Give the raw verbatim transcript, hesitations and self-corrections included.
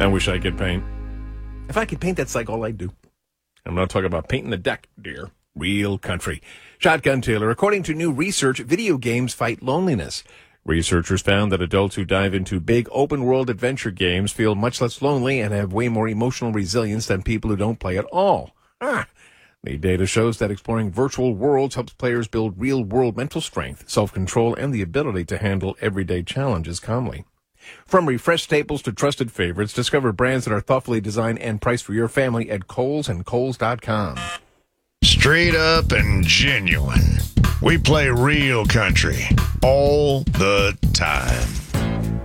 I wish I could paint. If I could paint, that's like all I do. I'm not talking about painting the deck, dear. Real country. Shotgun Taylor, according to new research, video games fight loneliness. Researchers found that adults who dive into big open-world adventure games feel much less lonely and have way more emotional resilience than people who don't play at all. Ah. The data shows that exploring virtual worlds helps players build real-world mental strength, self-control, and the ability to handle everyday challenges calmly. From refreshed staples to trusted favorites, discover brands that are thoughtfully designed and priced for your family at Kohl's and Kohl's dot com. Straight up and genuine. We play real country all the time.